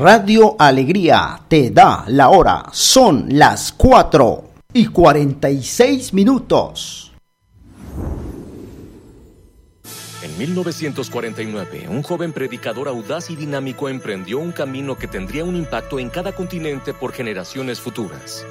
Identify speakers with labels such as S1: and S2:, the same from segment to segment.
S1: Radio Alegría te da la hora. Son las 4:46.
S2: En 1949, un joven predicador audaz y dinámico emprendió un camino que tendría un impacto en cada continente por generaciones futuras.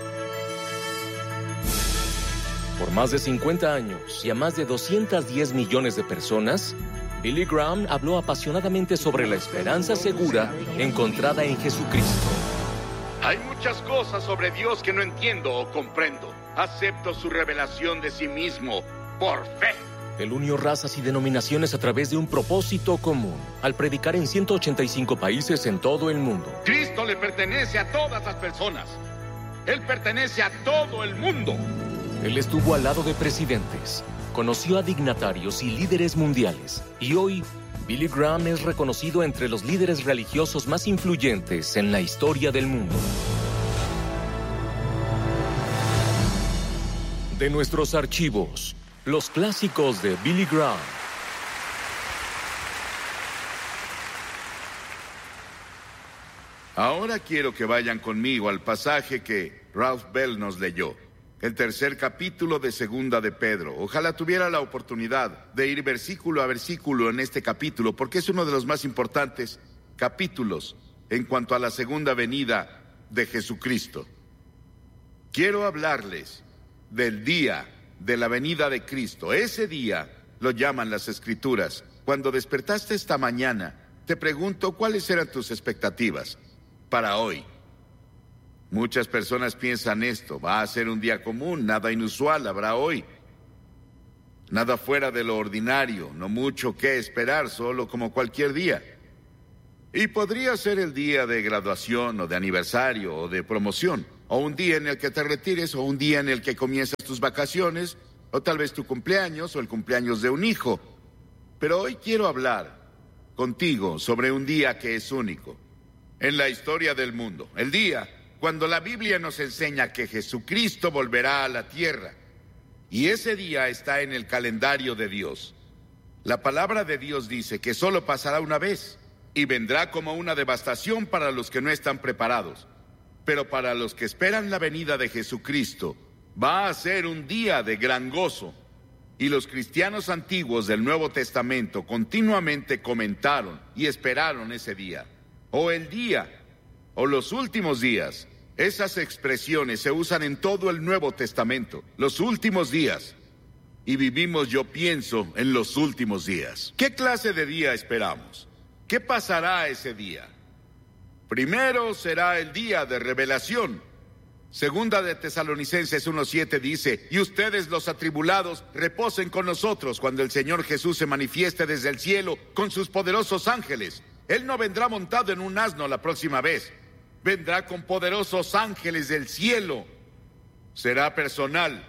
S2: Por más de 50 años y a más de 210 millones de personas, Billy Graham habló apasionadamente sobre la esperanza segura encontrada en Jesucristo.
S3: Hay muchas cosas sobre Dios que no entiendo o comprendo. Acepto su revelación de sí mismo por fe.
S2: Él unió razas y denominaciones a través de un propósito común, al predicar en 185 países en todo el mundo.
S3: Cristo le pertenece a todas las personas. Él pertenece a todo el mundo.
S2: Él estuvo al lado de presidentes, conoció a dignatarios y líderes mundiales, y hoy Billy Graham es reconocido entre los líderes religiosos más influyentes en la historia del mundo. De nuestros archivos, los clásicos de Billy Graham.
S3: Ahora quiero que vayan conmigo al pasaje que Ralph Bell nos leyó. El tercer capítulo de Segunda de Pedro. Ojalá tuviera la oportunidad de ir versículo a versículo en este capítulo, porque es uno de los más importantes capítulos en cuanto a la segunda venida de Jesucristo. Quiero hablarles del día de la venida de Cristo. Ese día lo llaman las Escrituras. Cuando despertaste esta mañana, te pregunto, ¿cuáles eran tus expectativas para hoy? Muchas personas piensan esto: va a ser un día común, nada inusual habrá hoy. Nada fuera de lo ordinario, no mucho que esperar, solo como cualquier día. Y podría ser el día de graduación, o de aniversario, o de promoción, o un día en el que te retires, o un día en el que comienzas tus vacaciones, o tal vez tu cumpleaños, o el cumpleaños de un hijo. Pero hoy quiero hablar contigo sobre un día que es único en la historia del mundo. El día cuando la Biblia nos enseña que Jesucristo volverá a la tierra. Y ese día está en el calendario de Dios. La palabra de Dios dice que solo pasará una vez y vendrá como una devastación para los que no están preparados. Pero para los que esperan la venida de Jesucristo, va a ser un día de gran gozo. Y los cristianos antiguos del Nuevo Testamento continuamente comentaron y esperaron ese día, o el día, o los últimos días. Esas expresiones se usan en todo el Nuevo Testamento, los últimos días. Y vivimos, yo pienso, en los últimos días. ¿Qué clase de día esperamos? ¿Qué pasará ese día? Primero será el día de revelación. Segunda de Tesalonicenses 1:7 dice: y ustedes, los atribulados, reposen con nosotros cuando el Señor Jesús se manifieste desde el cielo con sus poderosos ángeles. Él no vendrá montado en un asno la próxima vez. Vendrá con poderosos ángeles del cielo. Será personal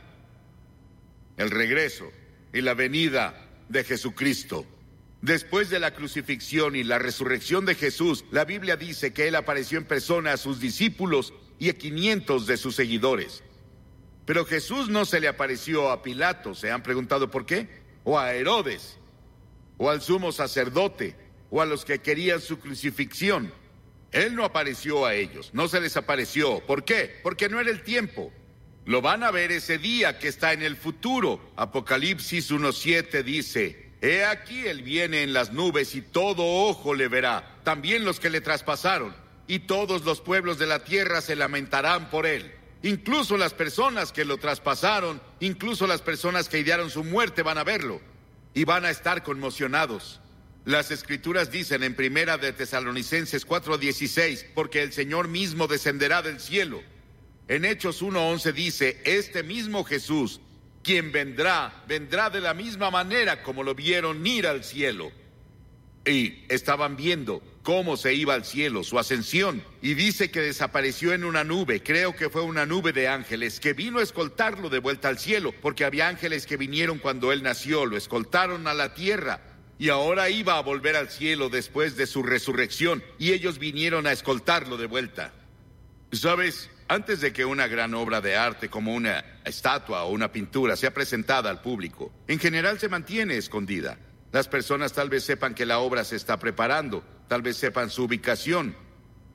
S3: el regreso y la venida de Jesucristo. Después de la crucifixión y la resurrección de Jesús, la Biblia dice que Él apareció en persona a sus discípulos y a 500 de sus seguidores. Pero Jesús no se le apareció a Pilato, ¿se han preguntado por qué? O a Herodes, o al sumo sacerdote, o a los que querían su crucifixión. Él no apareció a ellos, no se les apareció. ¿Por qué? Porque no era el tiempo. Lo van a ver ese día que está en el futuro. Apocalipsis 1:7 dice: he aquí él viene en las nubes y todo ojo le verá, también los que le traspasaron, y todos los pueblos de la tierra se lamentarán por él. Incluso las personas que lo traspasaron, incluso las personas que idearon su muerte van a verlo y van a estar conmocionados. Las Escrituras dicen en Primera de Tesalonicenses 4:16, porque el Señor mismo descenderá del cielo. En Hechos 1:11 dice: este mismo Jesús, quien vendrá de la misma manera como lo vieron ir al cielo. Y estaban viendo cómo se iba al cielo, su ascensión. Y dice que desapareció en una nube, creo que fue una nube de ángeles, que vino a escoltarlo de vuelta al cielo, porque había ángeles que vinieron cuando él nació, lo escoltaron a la tierra. Y ahora iba a volver al cielo después de su resurrección, y ellos vinieron a escoltarlo de vuelta. ¿Sabes? Antes de que una gran obra de arte como una estatua o una pintura sea presentada al público, en general se mantiene escondida. Las personas tal vez sepan que la obra se está preparando, tal vez sepan su ubicación,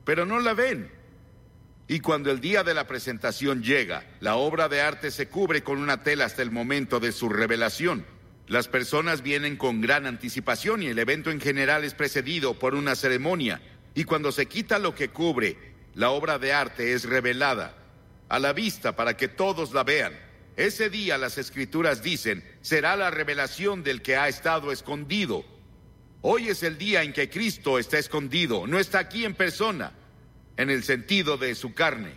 S3: pero no la ven. Y cuando el día de la presentación llega, la obra de arte se cubre con una tela hasta el momento de su revelación. Las personas vienen con gran anticipación y el evento en general es precedido por una ceremonia. Y cuando se quita lo que cubre, la obra de arte es revelada a la vista para que todos la vean. Ese día, las Escrituras dicen, será la revelación del que ha estado escondido. Hoy es el día en que Cristo está escondido, no está aquí en persona, en el sentido de su carne.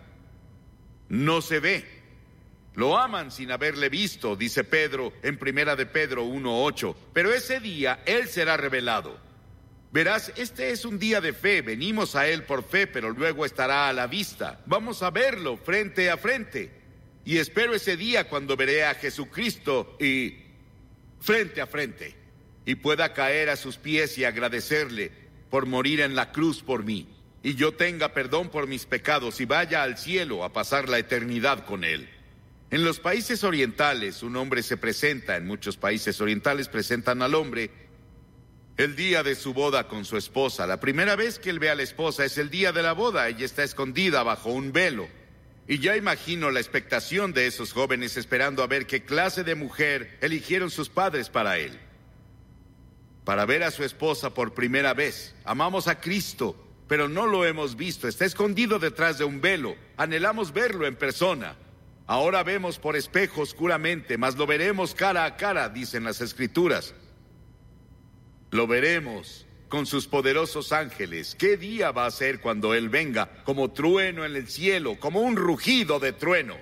S3: No se ve. Lo aman sin haberle visto, dice Pedro en 1 de Pedro 1:8. Pero ese día Él será revelado. Verás, este es un día de fe. Venimos a Él por fe, pero luego estará a la vista. Vamos a verlo frente a frente. Y espero ese día cuando veré a Jesucristo y frente a frente, y pueda caer a sus pies y agradecerle por morir en la cruz por mí, y yo tenga perdón por mis pecados y vaya al cielo a pasar la eternidad con Él. En los países orientales, un hombre se presenta, en muchos países orientales presentan al hombre el día de su boda con su esposa. La primera vez que él ve a la esposa es el día de la boda. Ella está escondida bajo un velo. Y ya imagino la expectación de esos jóvenes esperando a ver qué clase de mujer eligieron sus padres para él. Para ver a su esposa por primera vez. Amamos a Cristo, pero no lo hemos visto. Está escondido detrás de un velo. Anhelamos verlo en persona. Ahora vemos por espejo oscuramente, mas lo veremos cara a cara, dicen las Escrituras. Lo veremos con sus poderosos ángeles. ¿Qué día va a ser cuando Él venga? Como trueno en el cielo, como un rugido de trueno.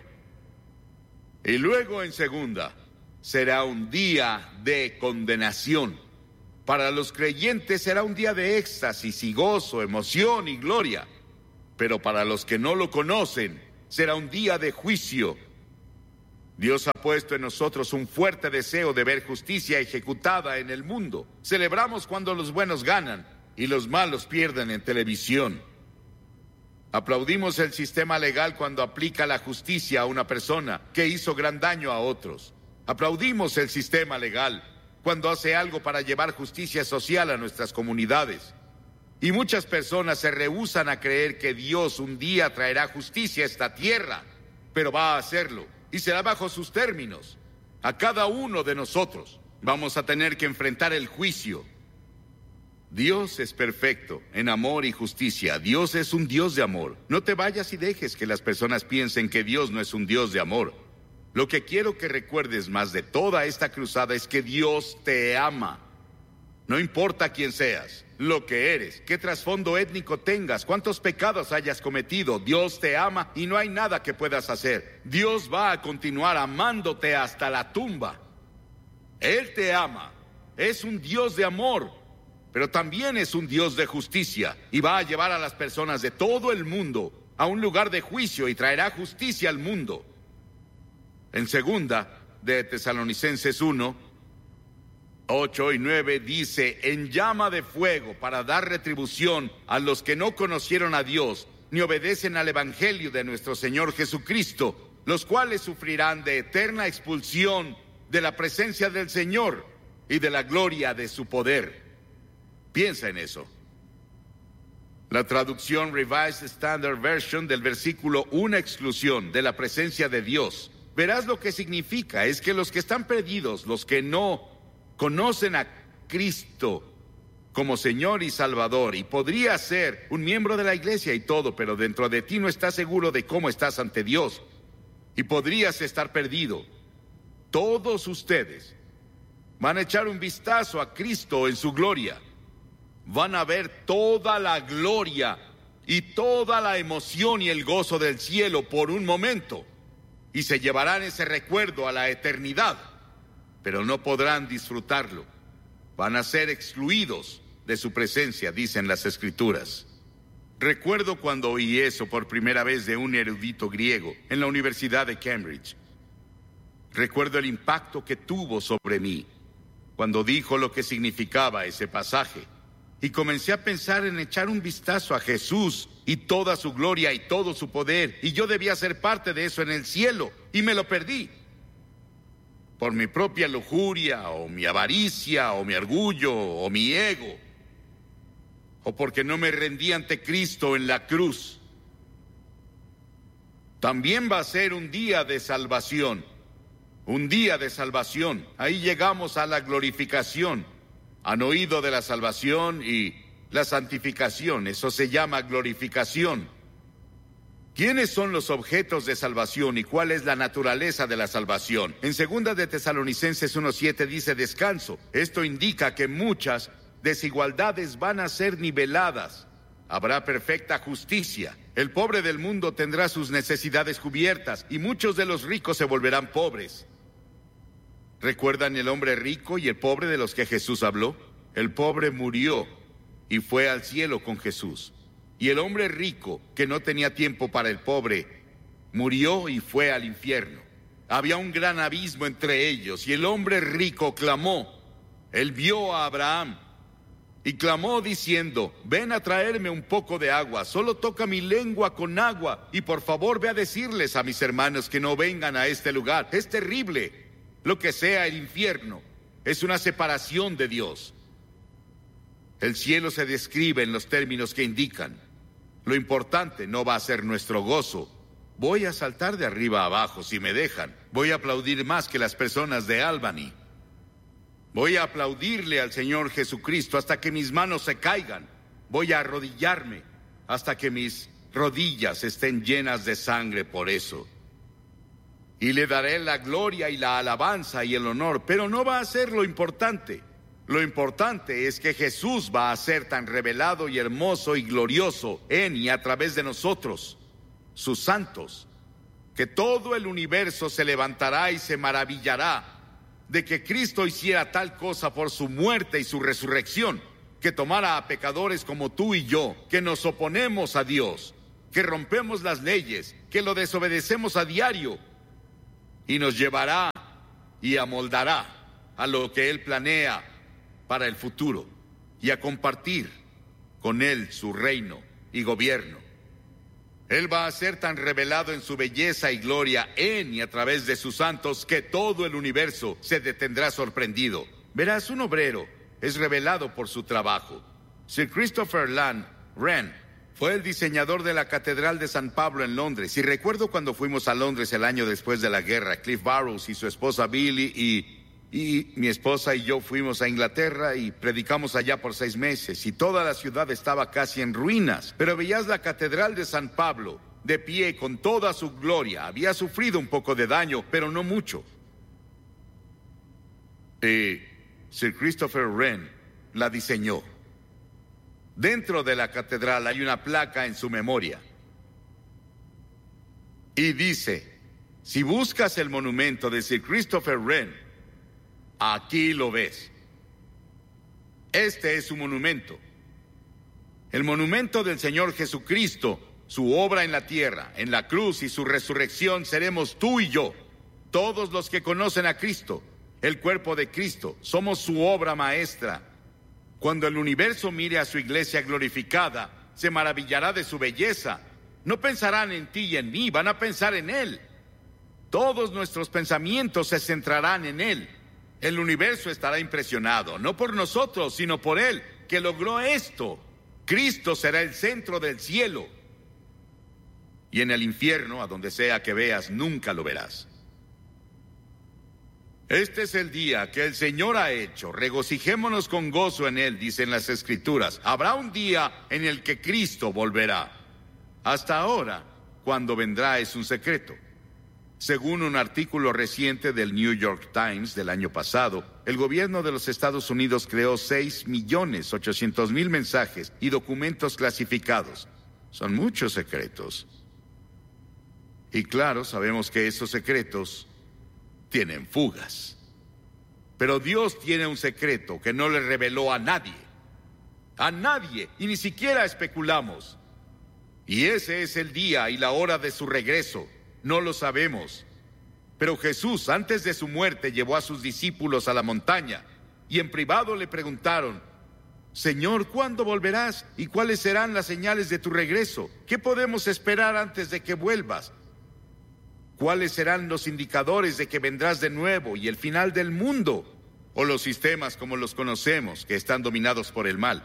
S3: Y luego en segunda, será un día de condenación. Para los creyentes será un día de éxtasis y gozo, emoción y gloria. Pero para los que no lo conocen, será un día de juicio. Dios ha puesto en nosotros un fuerte deseo de ver justicia ejecutada en el mundo. Celebramos cuando los buenos ganan y los malos pierden en televisión. Aplaudimos el sistema legal cuando aplica la justicia a una persona que hizo gran daño a otros. Aplaudimos el sistema legal cuando hace algo para llevar justicia social a nuestras comunidades. Y muchas personas se rehúsan a creer que Dios un día traerá justicia a esta tierra, pero va a hacerlo. Y será bajo sus términos. A cada uno de nosotros vamos a tener que enfrentar el juicio. Dios es perfecto en amor y justicia. Dios es un Dios de amor. No te vayas y dejes que las personas piensen que Dios no es un Dios de amor. Lo que quiero que recuerdes más de toda esta cruzada es que Dios te ama. No importa quién seas, lo que eres, qué trasfondo étnico tengas, cuántos pecados hayas cometido, Dios te ama y no hay nada que puedas hacer. Dios va a continuar amándote hasta la tumba. Él te ama, es un Dios de amor, pero también es un Dios de justicia y va a llevar a las personas de todo el mundo a un lugar de juicio y traerá justicia al mundo. En segunda de Tesalonicenses 1:8 y 9 dice, en llama de fuego para dar retribución a los que no conocieron a Dios ni obedecen al Evangelio de nuestro Señor Jesucristo, los cuales sufrirán de eterna expulsión de la presencia del Señor y de la gloria de su poder. Piensa en eso. La traducción Revised Standard Version del versículo, una exclusión de la presencia de Dios. Verás lo que significa, es que los que están perdidos, los que no conocen a Cristo como Señor y Salvador, y podría ser un miembro de la iglesia y todo, pero dentro de ti no estás seguro de cómo estás ante Dios, y podrías estar perdido. Todos ustedes van a echar un vistazo a Cristo en su gloria. Van a ver toda la gloria y toda la emoción y el gozo del cielo por un momento, y se llevarán ese recuerdo a la eternidad. Pero no podrán disfrutarlo. Van a ser excluidos de su presencia, dicen las Escrituras. Recuerdo cuando oí eso por primera vez de un erudito griego en la Universidad de Cambridge. Recuerdo el impacto que tuvo sobre mí cuando dijo lo que significaba ese pasaje. Y comencé a pensar en echar un vistazo a Jesús y toda su gloria y todo su poder. Y yo debía ser parte de eso en el cielo, y me lo perdí. Por mi propia lujuria, o mi avaricia, o mi orgullo, o mi ego. o porque no me rendí ante Cristo en la cruz. También va a ser un día de salvación. Un día de salvación. Ahí llegamos a la glorificación. Han oído de la salvación y la santificación. Eso se llama glorificación. ¿Quiénes son los objetos de salvación y cuál es la naturaleza de la salvación? En 2 de Tesalonicenses 1:7 dice descanso. Esto indica que muchas desigualdades van a ser niveladas. Habrá perfecta justicia. El pobre del mundo tendrá sus necesidades cubiertas y muchos de los ricos se volverán pobres. ¿Recuerdan el hombre rico y el pobre de los que Jesús habló? El pobre murió y fue al cielo con Jesús. Y el hombre rico, que no tenía tiempo para el pobre, murió y fue al infierno. Había un gran abismo entre ellos y el hombre rico clamó. Él vio a Abraham y clamó diciendo: ven a traerme un poco de agua, solo toca mi lengua con agua y por favor ve a decirles a mis hermanos que no vengan a este lugar. Es terrible. Lo que sea el infierno es una separación de Dios. El cielo se describe en los términos que indican. Lo importante no va a ser nuestro gozo. Voy a saltar de arriba a abajo si me dejan. Voy a aplaudir más que las personas de Albany. Voy a aplaudirle al Señor Jesucristo hasta que mis manos se caigan. Voy a arrodillarme hasta que mis rodillas estén llenas de sangre por eso. Y le daré la gloria y la alabanza y el honor, pero no va a ser lo importante. Lo importante es que Jesús va a ser tan revelado y hermoso y glorioso en y a través de nosotros, sus santos, que todo el universo se levantará y se maravillará de que Cristo hiciera tal cosa por su muerte y su resurrección, que tomara a pecadores como tú y yo, que nos oponemos a Dios, que rompemos las leyes, que lo desobedecemos a diario, y nos llevará y amoldará a lo que Él planea para el futuro, y a compartir con Él su reino y gobierno. Él va a ser tan revelado en su belleza y gloria en y a través de sus santos que todo el universo se detendrá sorprendido. Verás, un obrero es revelado por su trabajo. Sir Christopher Wren fue el diseñador de la Catedral de San Pablo en Londres, y recuerdo cuando fuimos a Londres el año después de la guerra. Cliff Barrows y su esposa Billy y mi esposa y yo fuimos a Inglaterra y predicamos allá por 6 meses y toda la ciudad estaba casi en ruinas, pero veías la Catedral de San Pablo de pie con toda su gloria. Había sufrido un poco de daño, pero no mucho. Sir Christopher Wren la diseñó. Dentro de la catedral hay una placa en su memoria y dice: si buscas el monumento de Sir Christopher Wren, aquí lo ves. Este es su monumento. El monumento del Señor Jesucristo, su obra en la tierra, en la cruz y su resurrección, seremos tú y yo. Todos los que conocen a Cristo, el cuerpo de Cristo, somos su obra maestra. Cuando el universo mire a su iglesia glorificada, se maravillará de su belleza. No pensarán en ti y en mí, van a pensar en Él. Todos nuestros pensamientos se centrarán en Él. El universo estará impresionado, no por nosotros, sino por Él, que logró esto. Cristo será el centro del cielo. Y en el infierno, a donde sea que veas, nunca lo verás. Este es el día que el Señor ha hecho. Regocijémonos con gozo en Él, dicen las Escrituras. Habrá un día en el que Cristo volverá. Hasta ahora, cuando vendrá es un secreto. Según un artículo reciente del New York Times del año pasado, el gobierno de los Estados Unidos creó 6.800.000 mensajes y documentos clasificados. Son muchos secretos. Y claro, sabemos que esos secretos tienen fugas. Pero Dios tiene un secreto que no le reveló a nadie. A nadie, y ni siquiera especulamos. Y ese es el día y la hora de su regreso. No lo sabemos. Pero Jesús, antes de su muerte, llevó a sus discípulos a la montaña y en privado le preguntaron: Señor, ¿cuándo volverás? ¿Y cuáles serán las señales de tu regreso? ¿Qué podemos esperar antes de que vuelvas? ¿Cuáles serán los indicadores de que vendrás de nuevo y el final del mundo? O los sistemas como los conocemos, que están dominados por el mal.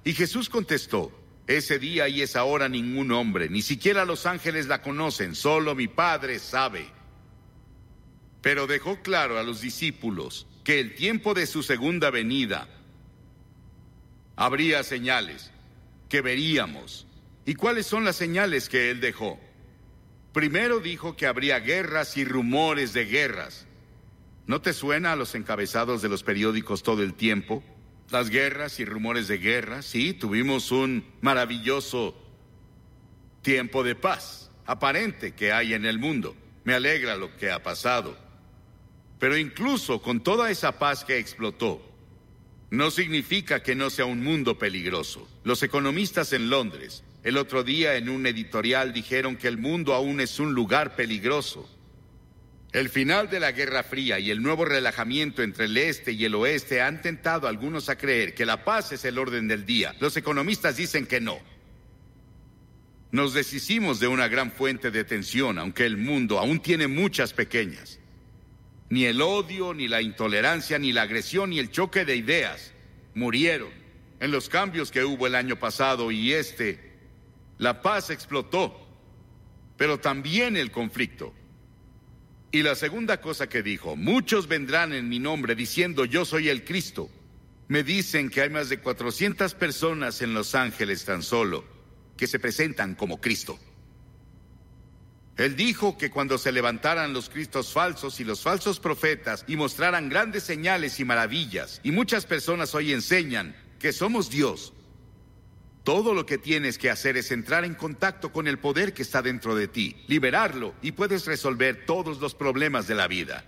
S3: Y Jesús contestó: ese día y esa hora ningún hombre, ni siquiera los ángeles la conocen, solo mi Padre sabe. Pero dejó claro a los discípulos que el tiempo de su segunda venida habría señales que veríamos. ¿Y cuáles son las señales que él dejó? Primero dijo que habría guerras y rumores de guerras. ¿No te suena a los encabezados de los periódicos todo el tiempo? Las guerras y rumores de guerra. Sí, tuvimos un maravilloso tiempo de paz aparente que hay en el mundo. Me alegra lo que ha pasado. Pero incluso con toda esa paz que explotó, no significa que no sea un mundo peligroso. Los economistas en Londres, el otro día en un editorial dijeron que el mundo aún es un lugar peligroso. El final de la Guerra Fría y el nuevo relajamiento entre el este y el oeste han tentado a algunos a creer que la paz es el orden del día. Los economistas dicen que no. Nos deshicimos de una gran fuente de tensión, aunque el mundo aún tiene muchas pequeñas. Ni el odio, ni la intolerancia, ni la agresión, ni el choque de ideas murieron en los cambios que hubo el año pasado y la paz explotó, pero también el conflicto. Y la segunda cosa que dijo: muchos vendrán en mi nombre diciendo yo soy el Cristo. Me dicen que hay más de 400 personas en Los Ángeles tan solo que se presentan como Cristo. Él dijo que cuando se levantaran los cristos falsos y los falsos profetas y mostraran grandes señales y maravillas, y muchas personas hoy enseñan que somos Dios, todo lo que tienes que hacer es entrar en contacto con el poder que está dentro de ti, liberarlo, y puedes resolver todos los problemas de la vida.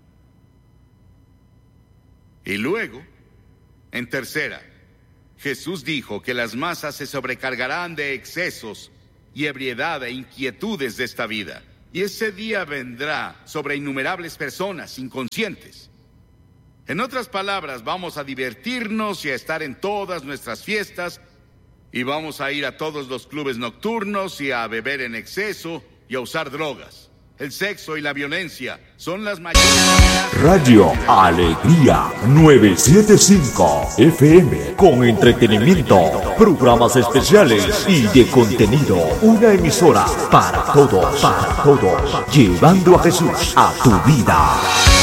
S3: Y luego, en tercera, Jesús dijo que las masas se sobrecargarán de excesos y ebriedad e inquietudes de esta vida. Y ese día vendrá sobre innumerables personas inconscientes. En otras palabras, vamos a divertirnos y a estar en todas nuestras fiestas, y vamos a ir a todos los clubes nocturnos y a beber en exceso y a usar drogas. El sexo y la violencia son las mayores...
S4: Radio Alegría 975 FM, con entretenimiento, programas especiales y de contenido. Una emisora para todos, llevando a Jesús a tu vida.